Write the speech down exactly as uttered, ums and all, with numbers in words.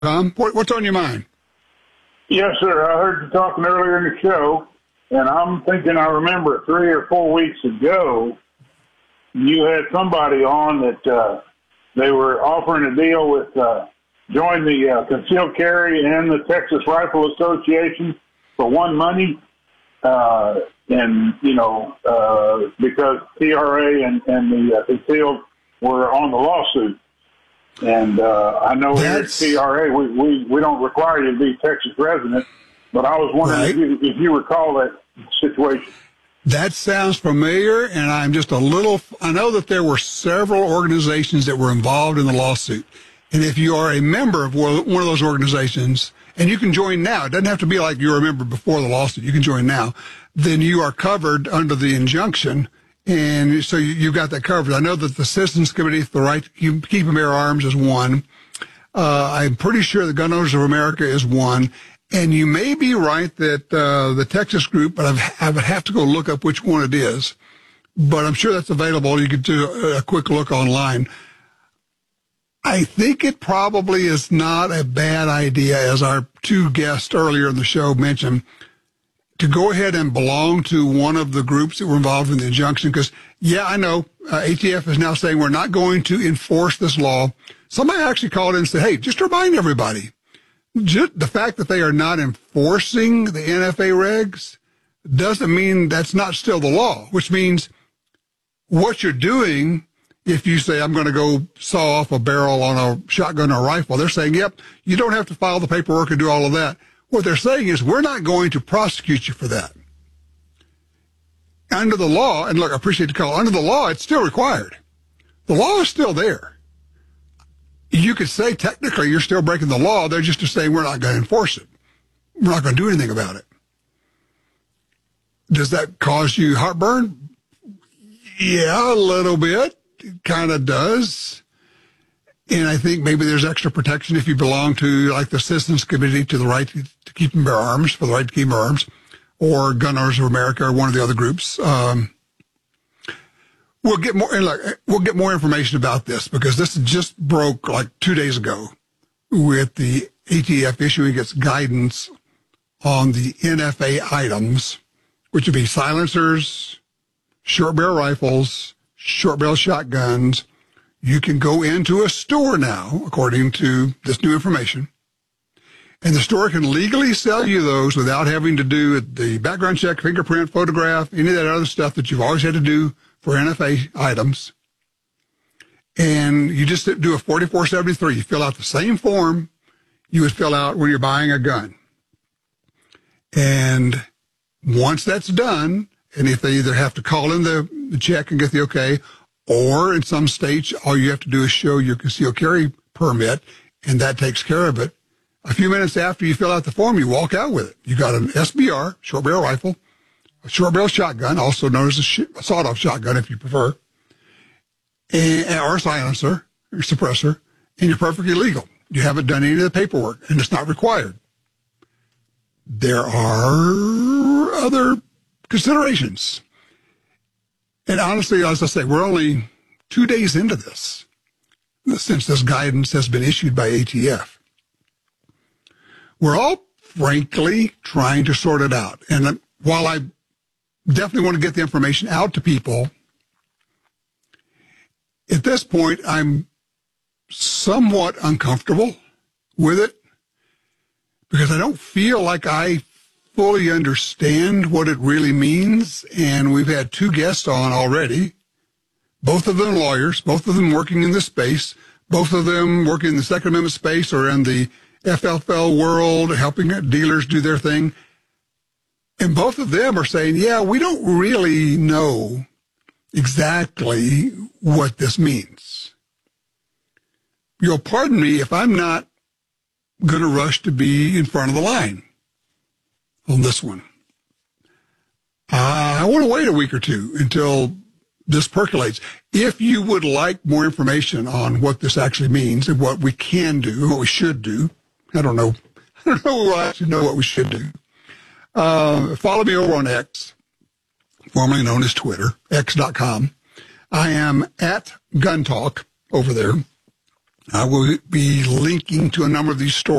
Tom, what, what's on your mind? Yes, sir. I heard you talking earlier in the show, and I'm thinking I remember three or four weeks ago, you had somebody on that uh, they were offering a deal with uh, join the uh, concealed carry and the Texas Rifle Association for one money, uh, and you know uh, because T R A and, and the uh, concealed were on the lawsuit. And uh, I know That's... here at T R A, we, we, we don't require you to be a Texas resident, but I was wondering right. if, you, if you recall that situation. That sounds familiar, and I'm just a little, I know that there were several organizations that were involved in the lawsuit. And if you are a member of one of those organizations, and you can join now, it doesn't have to be like you were a member before the lawsuit, you can join now, then you are covered under the injunction. And so you, you've got that covered. I know that the Citizens Committee for the Right to Keep, keep and Bear Arms is one. Uh, I'm pretty sure the Gun Owners of America is one. And you may be right that uh, the Texas group, but I've, I would have to go look up which one it is. But I'm sure that's available. You could do a, a quick look online. I think it probably is not a bad idea, as our two guests earlier in the show mentioned, to go ahead and belong to one of the groups that were involved in the injunction. Because, yeah, I know uh, A T F is now saying we're not going to enforce this law. Somebody actually called in and said, hey, just to remind everybody, just the fact that they are not enforcing the N F A regs doesn't mean that's not still the law, which means what you're doing, if you say, I'm going to go saw off a barrel on a shotgun or a rifle, they're saying, yep, you don't have to file the paperwork and do all of that. What they're saying is we're not going to prosecute you for that. Under the law, and look, I appreciate the call, under the law, it's still required. The law is still there. You could say technically you're still breaking the law. They're just saying we're not going to enforce it. We're not going to do anything about it. Does that cause you heartburn? Yeah, a little bit. It kind of does. And I think maybe there's extra protection if you belong to, like, the Citizens Committee to the Right to Keep and Bear Arms, for the Right to Keep and Bear Arms, or Gun Owners of America, or one of the other groups. Um, we'll get more, and look, we'll get more information about this, because this just broke like two days ago with the A T F issuing its guidance on the N F A items, which would be silencers, short barrel rifles, short barrel shotguns. You can go into a store now, according to this new information, and the store can legally sell you those without having to do the background check, fingerprint, photograph, any of that other stuff that you've always had to do for N F A items. And you just do a forty-four seventy-three. You fill out the same form you would fill out when you're buying a gun. And once that's done, and if they either have to call in the, the check and get the okay, or in some states, all you have to do is show your concealed carry permit, and that takes care of it. A few minutes after you fill out the form, you walk out with it. You got an S B R, short barrel rifle, a short barrel shotgun, also known as a, sh- a sawed-off shotgun if you prefer, and, or a silencer, or suppressor, and you're perfectly legal. You haven't done any of the paperwork, and it's not required. There are other considerations. And honestly, as I say, we're only two days into this, since this guidance has been issued by A T F. We're all, frankly, trying to sort it out. And while I definitely want to get the information out to people, at this point, I'm somewhat uncomfortable with it, because I don't feel like I fully understand what it really means. And we've had two guests on already, both of them lawyers, both of them working in this space, both of them working in the Second Amendment space or in the F F L world, helping dealers do their thing. And both of them are saying, yeah, we don't really know exactly what this means. You'll pardon me if I'm not going to rush to be in front of the line on this one. Uh, I want to wait a week or two until this percolates. If you would like more information on what this actually means and what we can do, what we should do, I don't know. I don't know if I actually know what we should do. Uh, follow me over on X, formerly known as Twitter, x dot com. I am at Gun Talk over there. I will be linking to a number of these stories.